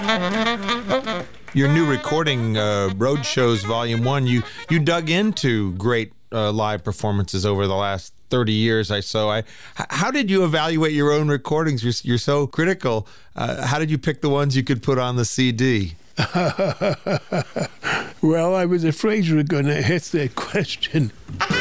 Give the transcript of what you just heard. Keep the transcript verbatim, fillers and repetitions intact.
Your new recording, uh, Road Shows Volume one, you, you dug into great uh, live performances over the last thirty years, I so. I, how did you evaluate your own recordings? You're, you're so critical. Uh, how did you pick the ones you could put on the C D? Well, I was afraid you were going to hit that question.